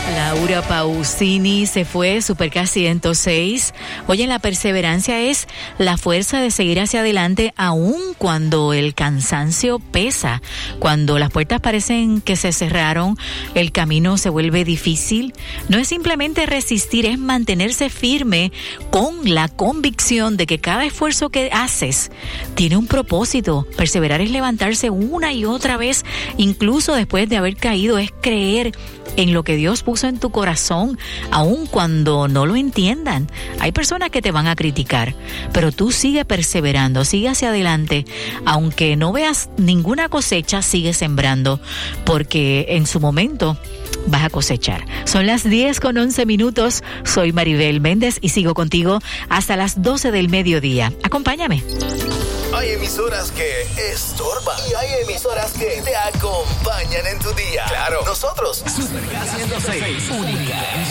Laura Pausini se fue, Supercast 106. Oye, la perseverancia es la fuerza de seguir hacia adelante aun cuando el cansancio pesa, cuando las puertas parecen que se cerraron, el camino se vuelve difícil. No es simplemente resistir, es mantenerse firme con la convicción de que cada esfuerzo que haces tiene un propósito. Perseverar es levantarse una y otra vez, incluso después de haber caído, es creer en lo que Dios puso en tu corazón, aun cuando no lo entiendan. Hay personas que te van a criticar, pero tú sigue perseverando, sigue hacia adelante, aunque no veas ninguna cosecha, sigue sembrando, porque en su momento vas a cosechar. Son las 10:11. Soy Maribel Méndez y sigo contigo hasta las 12 del mediodía. Acompáñame. Hay emisoras que estorban y hay emisoras que te acompañan en tu día. Claro, nosotros. Supercast 106, única.